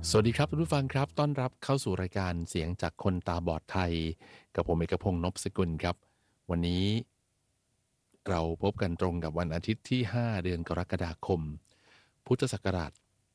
สวัสดีครับทุกผู้ฟังครับต้อนรับเข้าสู่รายการเสียงจากคนตาบอดไทยกับผมเอกพงษ์นพสกุลครับวันนี้เราพบกันตรงกับวันอาทิตย์ที่5เดือนกรกฎาคมพุทธศักราช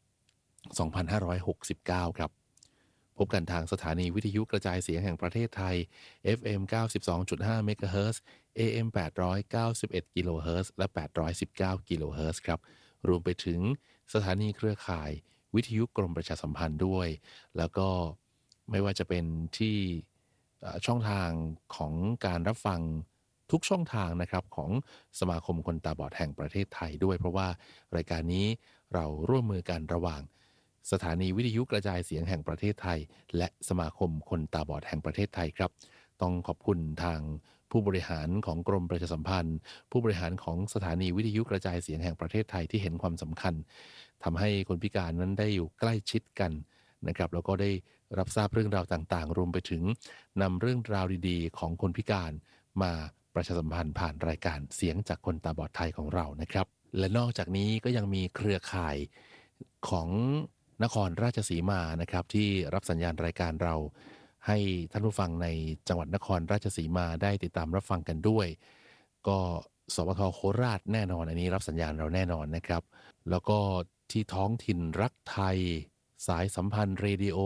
2569ครับพบกันทางสถานีวิทยุกระจายเสียงแห่งประเทศไทย FM 92.5 เมกะเฮิรตซ์ AM 891 กิโลเฮิรตซ์และ819 กิโลเฮิรตซ์ครับรวมไปถึงสถานีเครือข่ายวิทยุกรมประชาสัมพันธ์ด้วยแล้วก็ไม่ว่าจะเป็นที่ช่องทางของการรับฟังทุกช่องทางนะครับของสมาคมคนตาบอดแห่งประเทศไทยด้วยเพราะว่ารายการนี้เราร่วมมือกันระหว่างสถานีวิทยุกระจายเสียงแห่งประเทศไทยและสมาคมคนตาบอดแห่งประเทศไทยครับต้องขอบคุณทางผู้บริหารของกรมประชาสัมพันธ์ผู้บริหารของสถานีวิทยุกระจายเสียงแห่งประเทศไทยที่เห็นความสำคัญทำให้คนพิการนั้นได้อยู่ใกล้ชิดกันนะครับแล้วก็ได้รับทราบเรื่องราวต่างๆรวมไปถึงนำเรื่องราวดีๆของคนพิการมาประชาสัมพันธ์ผ่านรายการเสียงจากคนตาบอดไทยของเรานะครับและนอกจากนี้ก็ยังมีเครือข่ายของนครราชสีมานะครับที่รับสัญญาณรายการเราให้ท่านผู้ฟังในจังหวัดนครราชสีมาได้ติดตามรับฟังกันด้วยก็สปท.โคราชแน่นอนอันนี้รับสัญญาณเราแน่นอนนะครับแล้วก็ที่ท้องถิ่นรักไทยสายสัมพันธ์เรดิโอ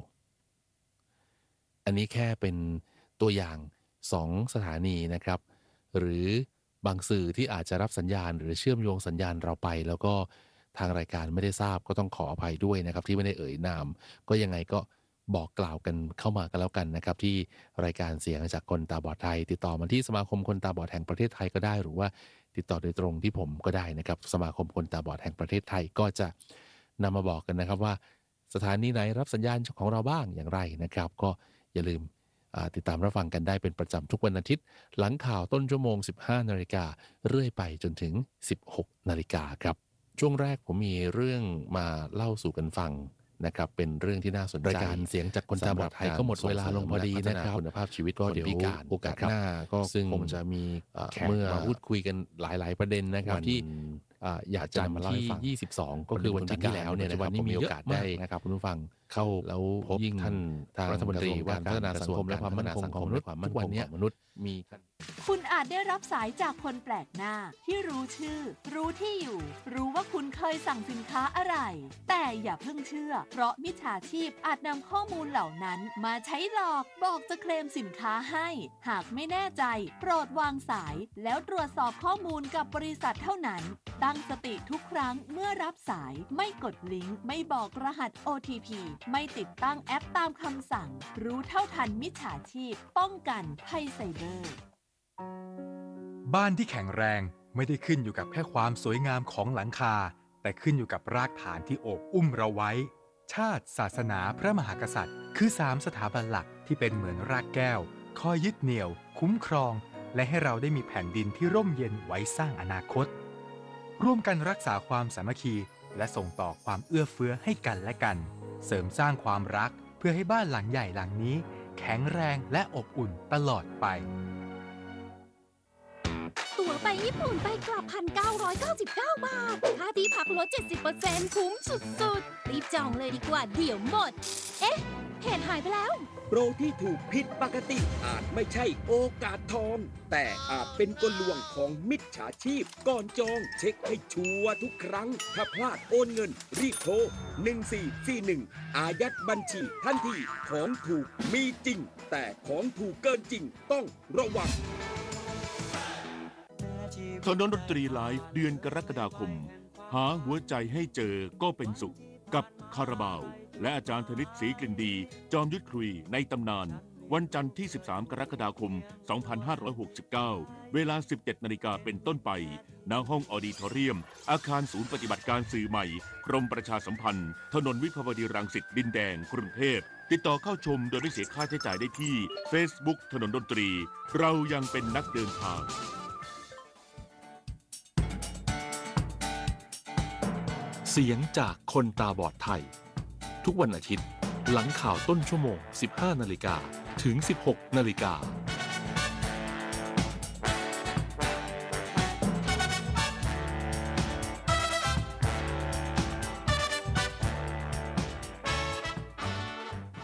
อันนี้แค่เป็นตัวอย่าง2สถานีนะครับหรือบางสื่อที่อาจจะรับสัญญาณหรือเชื่อมโยงสัญญาณเราไปแล้วก็ทางรายการไม่ได้ทราบก็ต้องขออภัยด้วยนะครับที่ไม่ได้เอ่ยนามก็ยังไงก็บอกกล่าวกันเข้ามากันแล้วกันนะครับที่รายการเสียงจากคนตาบอดไทยติดต่อมาที่สมาคมคนตาบอดแห่งประเทศไทยก็ได้หรือว่าติดต่อโดยตรงที่ผมก็ได้นะครับสมาคมคนตาบอดแห่งประเทศไทยก็จะนำมาบอกกันนะครับว่าสถานีไหนรับสัญญาณของเราบ้างอย่างไรนะครับก็อย่าลืมติดตามรับฟังกันได้เป็นประจำทุกวันอาทิตย์หลังข่าวต้นชั่วโมง 15 นาฬิกาเรื่อยไปจนถึง 16 นาฬิกาครับช่วงแรกผมมีเรื่องมาเล่าสู่กันฟังนะครับเป็นเรื่องที่น่าสนใจรายการเสียงจากคนตาบอดไทยก็หมดเวลาลงพอดีนะครับคุณภาพชีวิตก็เดี๋ยวโอกาสหน้าก็ซึ่งคงจะมีเมื่อพูดคุยกันหลายๆประเด็นนะครับที่อยากจะมาเล่าให้ฟัง22ก็คือวันจันทร์ที่แล้วเนี่ยนะครับผมมีโอกาสได้นะครับคุณผู้ฟังเข้าแล้วพบท่านทางรัฐมนตรีว่าการพัฒนาสังคมและความมั่นคงของมนุษย์ทุกวันนี้มนุษย์มีคุณอาจได้รับสายจากคนแปลกหน้าที่รู้ชื่อรู้ที่อยู่รู้ว่าคุณเคยสั่งสินค้าอะไรแต่อย่าเพิ่งเชื่อเพราะมิจฉาชีพอาจนำข้อมูลเหล่านั้นมาใช้หลอกบอกจะเคลมสินค้าให้หากไม่แน่ใจโปรดวางสายแล้วตรวจสอบข้อมูลกับบริษัทเท่านั้นตั้งสติทุกครั้งเมื่อรับสายไม่กดลิงก์ไม่บอกรหัส OTP ไม่ติดตั้งแอปตามคำสั่งรู้เท่าทันมิจฉาชีพป้องกันภัยไซเบอร์บ้านที่แข็งแรงไม่ได้ขึ้นอยู่กับแค่ความสวยงามของหลังคาแต่ขึ้นอยู่กับรากฐานที่โอบอุ้มเราไว้ชาติศาสนาพระมหากษัตริย์คือ3สถาบันหลักที่เป็นเหมือนรากแก้วคอยยึดเหนี่ยวคุ้มครองและให้เราได้มีแผ่นดินที่ร่มเย็นไว้สร้างอนาคตร่วมกันรักษาความสามัคคีและส่งต่อความเอื้อเฟื้อให้กันและกันเสริมสร้างความรักเพื่อให้บ้านหลังใหญ่หลังนี้แข็งแรงและอบอุ่นตลอดไปตั๋วไปญี่ปุ่นไปกลับ 1,999 บาทค่าที่พักลด 70% คุ้มสุดๆรีบจองเลยดีกว่าเดี๋ยวหมดเอ๊ะเพจหายไปแล้วโปรที่ถูกผิดปกติอาจไม่ใช่โอกาสทองแต่อาจเป็นกลลวงของมิจฉาชีพก่อนจองเช็คให้ชัวร์ทุกครั้งถ้าพลาดโอนเงินรีบโทร1441อายัดบัญชีทันทีของถูกมีจริงแต่ของถูกเกินจริงต้องระวังถนนดนตรีไลฟ์เดือนกรกฎาคมหาหัวใจให้เจอก็เป็นสุขกับคาราบาวและอาจารย์ธนิตศรีกลิ่นดีจอมยุทธคุยในตำนานวันจันทร์ที่13กรกฎาคม2569เวลา 17 นาฬิกาเป็นต้นไปณห้องออดิทอเรียมอาคารศูนย์ปฏิบัติการสื่อใหม่กรมประชาสัมพันธ์ถนนวิภาวดีรังสิตดินแดงกรุงเทพติดต่อเข้าชมโดยไม่เสียค่าใช้จ่ายได้ที่ Facebook ถนนดนตรีเรายังเป็นนักเดินทางเสียงจากคนตาบอดไทยทุกวันอาทิตย์หลังข่าวต้นชั่วโมง 15 นาฬิกาถึง 16 นาฬิกา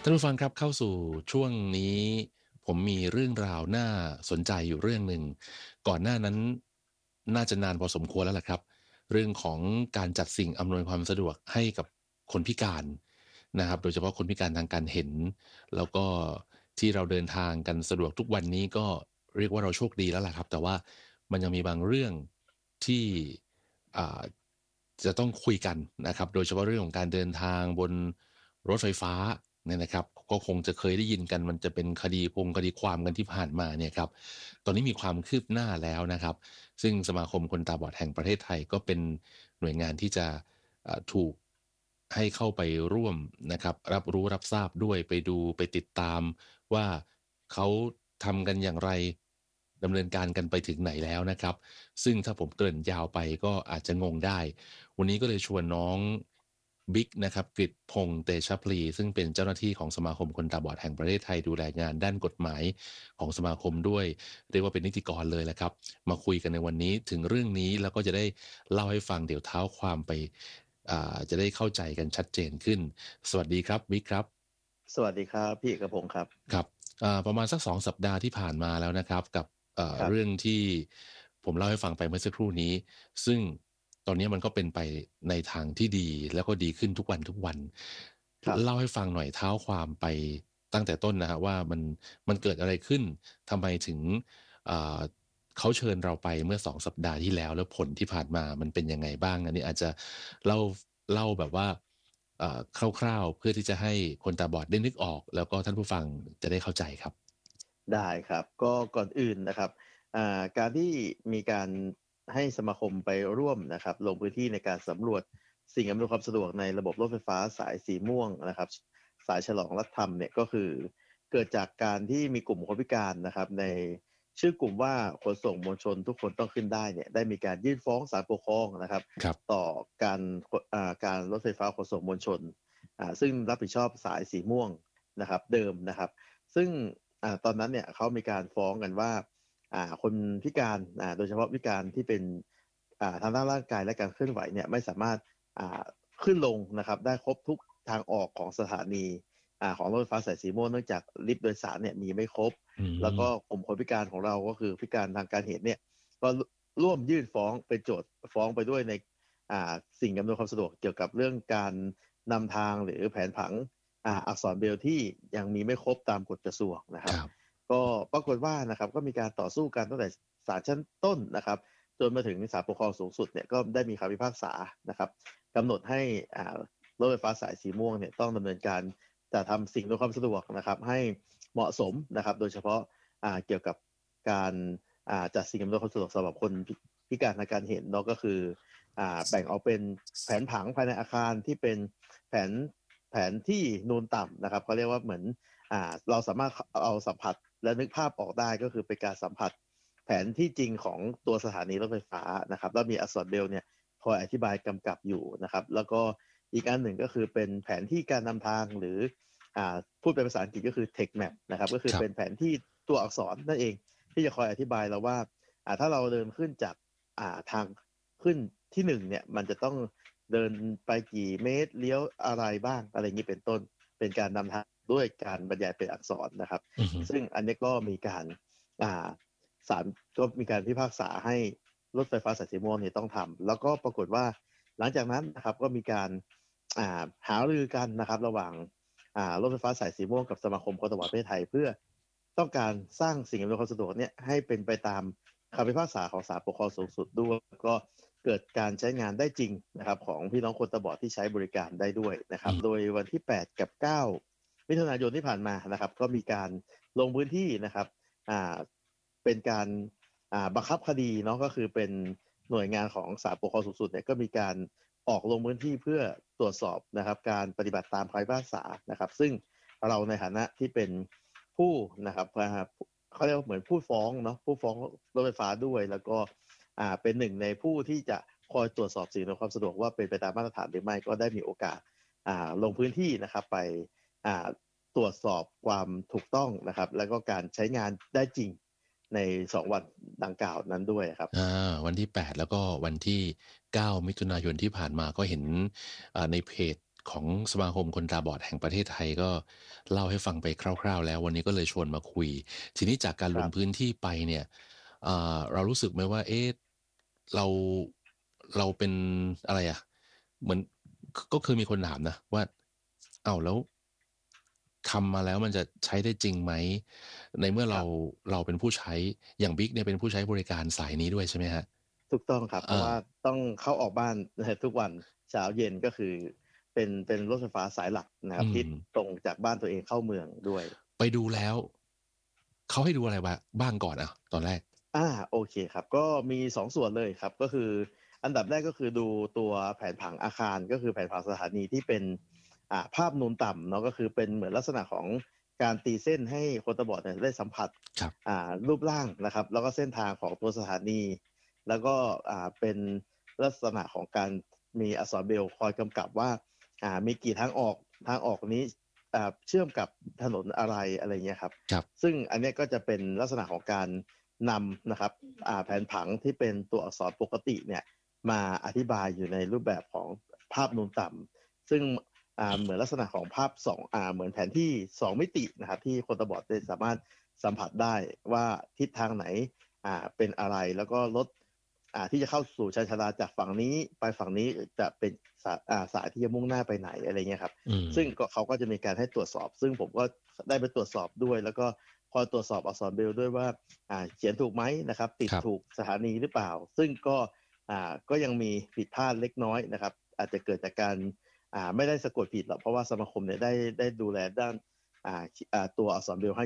ท่านผู้ฟังครับเข้าสู่ช่วงนี้ผมมีเรื่องราวน่าสนใจอยู่เรื่องหนึ่งก่อนหน้านั้นน่าจะนานพอสมควรแล้วล่ะครับเรื่องของการจัดสิ่งอำนวยความสะดวกให้กับคนพิการนะครับโดยเฉพาะคนพิการทางการเห็นแล้วก็ที่เราเดินทางกันสะดวกทุกวันนี้ก็เรียกว่าเราโชคดีแล้วล่ะครับแต่ว่ามันยังมีบางเรื่องที่อ่าจะต้องคุยกันนะครับโดยเฉพาะเรื่องของการเดินทางบนรถไฟฟ้าเนี่ยนะครับก็คงจะเคยได้ยินกันมันจะเป็นคดีความกันที่ผ่านมาเนี่ยครับตอนนี้มีความคืบหน้าแล้วนะครับซึ่งสมาคมคนตาบอดแห่งประเทศไทยก็เป็นหน่วยงานที่จะถูกให้เข้าไปร่วมนะครับรับรู้รับทราบด้วยไปดูไปติดตามว่าเขาทำกันอย่างไรดำเนินการกันไปถึงไหนแล้วนะครับซึ่งถ้าผมเกริ่นยาวไปก็อาจจะงงได้วันนี้ก็เลยชวนน้องบิ๊กนะครับกฤษพงษ์เตชะพลีซึ่งเป็นเจ้าหน้าที่ของสมาคมคนตาบอดแห่งประเทศไทยดูแลงานด้านกฎหมายของสมาคมด้วยเรียกว่าเป็นนิติกรเลยแหละครับมาคุยกันในวันนี้ถึงเรื่องนี้แล้วก็จะได้เล่าให้ฟังเดี๋ยวเท้าความไปจะได้เข้าใจกันชัดเจนขึ้นสวัสดีครับบิ๊กครับสวัสดีครับพี่เอกพงศ์ครับครับประมาณสัก2 สัปดาห์ที่ผ่านมาแล้วนะครับกับเรื่องที่ผมเล่าให้ฟังไปเมื่อสักครู่นี้ซึ่งตอนนี้มันก็เป็นไปในทางที่ดีแล้วก็ดีขึ้นทุกวันเล่าให้ฟังหน่อยเท้าความไปตั้งแต่ต้นนะฮะว่ามันเกิดอะไรขึ้นทำไมถึงเขาเชิญเราไปเมื่อ2 สัปดาห์ที่แล้วแล้วผลที่ผ่านมามันเป็นยังไงบ้างอันนี้อาจจะเล่าแบบว่าคร่าวๆเพื่อที่จะให้คนตาบอดได้นึกออกแล้วก็ท่านผู้ฟังจะได้เข้าใจครับได้ครับก็ก่อนอื่นนะครับการที่มีการให้สมาคมไปร่วมนะครับลงพื้นที่ในการสำรวจสิ่งอำนวยความสะดวกในระบบรถไฟฟ้าสายสีม่วงนะครับสายฉลองรัฐธรรมเนี่ยก็คือเกิดจากการที่มีกลุ่มคนพิการนะครับในชื่อกลุ่มว่าขนส่งมวลชนทุกคนต้องขึ้นได้เนี่ยได้มีการยื่นฟ้องศาลปกครองนะครับต่อการรถไฟฟ้าขนส่งมวลชนซึ่งรับผิดชอบสายสีม่วงนะครับเดิมนะครับซึ่งตอนนั้นเนี่ยเขามีการฟ้องกันว่าคนพิการโดยเฉพาะพิการที่เป็นทางด้านร่างกายและการเคลื่อนไหวเนี่ยไม่สามารถขึ้นลงนะครับได้ครบทุกทางออกของสถานีของรถไฟฟ้าสายสีม่วงเนื่องจากลิฟต์โดยสารเนี่ยมีไม่ครบแล้วก็กลุ่มคนพิการของเราก็คือพิการทางการเห็นเนี่ยก็ร่วมยื่นฟ้องเป็นโจทย์ฟ้องไปด้วยในสิ่งอำนวยความสะดวกเกี่ยวกับเรื่องการนำทางหรือแผนผังอักษรเบรลที่ยังมีไม่ครบตามกฎกระทรวงนะครับก็ปรากฏว่านะครับก็มีการต่อสู้กันตั้งแต่ศาลชั้นต้นนะครับจนมาถึงศาลปกครองสูงสุดเนี่ยก็ได้มีคำพิพากษานะครับกำหนดให้รถไฟฟ้าสายสีม่วงเนี่ยต้องดำเนินการจะทำสิ่งอำนวยความสะดวกนะครับให้เหมาะสมนะครับโดยเฉพาะเกี่ยวกับการจัดสิ่งอำนวยความสะดวกสำหรับคนพิการทางการเห็นเนาะก็คือแบ่งออกเป็นแผนผังภายในอาคารที่เป็นแผนที่นูนต่ำนะครับเขาเรียกว่าเหมือนเราสามารถเอาสัมผัสและนึกภาพออกได้ก็คือเป็นการสัมผัสแผนที่จริงของตัวสถานีรถไฟฟ้านะครับแล้วมีอักษรเบรลเนี่ยคอยอธิบายกำกับอยู่นะครับแล้วก็อีกอันหนึ่งก็คือเป็นแผนที่การนำทางหรือพูดเป็นภาษาอังกฤษก็คือ text map นะครับก็คือเป็นแผนที่ตัวอักษรนั่นเองที่จะคอยอธิบายเราว่าถ้าเราเดินขึ้นจากทางขึ้นที่1เนี่ยมันจะต้องเดินไปกี่เมตรเลี้ยวอะไรบ้างอะไรอย่างนี้เป็นต้นเป็นการนำทางด้วยการบรรยายเป็นอักษรนะครับ ซึ่งอันนี้ก็มีการศาลก็มีการพิพากษาให้รถไฟฟ้าสายสีม่วงเนี่ยต้องทำแล้วก็ปรากฏว่าหลังจากนั้นนะครับก็มีการหารือกันนะครับระหว่างรถไฟฟ้าสายสีม่วงกับสมาคมคนตาบอดประเทศไทยเพื่อต้องการสร้างสิ่งอำนวยความสะดวกเนี่ยให้เป็นไปตามคำพิพากษาของศาลปกครองสูงสุดด้วยก็เกิดการใช้งานได้จริงนะครับของพี่น้องคนตาบอดที่ใช้บริการได้ด้วยนะครับโดยวันที่8กับ9มิถุนายนที่ผ่านมานะครับก็มีการลงพื้นที่นะครับเป็นการบังคับคดีเนาะก็คือเป็นหน่วยงานของศาลปกครองสูงสุดเนี่ยก็มีการออกลงพื้นที่เพื่อตรวจสอบนะครับการปฏิบัติตามคำพิพากษานะครับซึ่งเราในฐานะที่เป็นผู้นะครับเขาเรียกว่าเหมือนผู้ฟ้องเนาะผู้ฟ้องรถไฟฟ้าด้วยแล้วก็เป็นหนึ่งในผู้ที่จะคอยตรวจสอบสิ่งอำนวยความสะดวกว่าเป็นไปตามมาตรฐานหรือไม่ก็ได้มีโอกาสลงพื้นที่นะครับไปตรวจสอบความถูกต้องนะครับแล้วก็การใช้งานได้จริงใน2วันดังกล่าวนั้นด้วยครับวันที่8แล้วก็วันที่9มิถุนายนที่ผ่านมาก็เห็นในเพจของสมาคมคนตาบอดแห่งประเทศไทยก็เล่าให้ฟังไปคร่าวๆแล้ววันนี้ก็เลยชวนมาคุยทีนี้จากการลงพื้นที่ไปเนี่ยเรารู้สึกไหมว่าเราเราเป็นอะไรอ่ะเหมือนก็เคยมีคนถามนะว่าแล้วทำมาแล้วมันจะใช้ได้จริงไหมในเมื่อเราเป็นผู้ใช้อย่างบิ๊กเนี่ยเป็นผู้ใช้บริการสายนี้ด้วยใช่ไหมฮะถูกต้องครับเพราะว่าต้องเข้าออกบ้านทุกวันเช้าเย็นก็คือเป็นรถไฟฟ้าสายหลักนะครับที่ตรงจากบ้านตัวเองเข้าเมืองด้วยไปดูแล้วเขาให้ดูอะไรบ้างก่อนตอนแรกโอเคครับก็มี2ส่วนเลยครับก็คืออันดับแรกก็คือดูตัวแผนผังอาคารก็คือแผนผังสถานีที่เป็นภาพนูนต่ำเนาะก็คือเป็นเหมือนลักษณะของการตีเส้นให้คนตาบอดเนี่ยได้สัมผัสรูปร่างนะครับแล้วก็เส้นทางของตัวสถานีแล้วก็เป็นลักษณะของการมีอักษรเบรลคอยกำกับว่ามีกี่ทางออกนี้เชื่อมกับถนนอะไรเงี้ยครับซึ่งอันนี้ก็จะเป็นลักษณะของการนำนะครับแผนผังที่เป็นตัวอักษรปกติเนี่ยมาอธิบายอยู่ในรูปแบบของภาพนูนต่ำซึ่งเหมือนลักษณะของภาพเหมือนแผนที่2มิตินะครับที่คนตาบอดจะสามารถสัมผัสได้ว่าทิศทางไหนเป็นอะไรแล้วก็รถที่จะเข้าสู่ชานชาลาจากฝั่งนี้ไปฝั่งนี้จะเป็นสายที่จะมุ่งหน้าไปไหนอะไรเงี้ยครับซึ่งเขาก็จะมีการให้ตรวจสอบซึ่งผมก็ได้ไปตรวจสอบด้วยแล้วก็คอยตรวจสอบอักษรเบรลด้วยว่าเขียนถูกไหมนะครับติดถูกสถานีหรือเปล่าซึ่งก็ยังมีผิดพลาดเล็กน้อยนะครับอาจจะเกิดจากการไม่ได้สะกดผิดหรอกเพราะว่าสมาคมเนี่ยได้ดูแลด้านตัวอักษรเบรลให้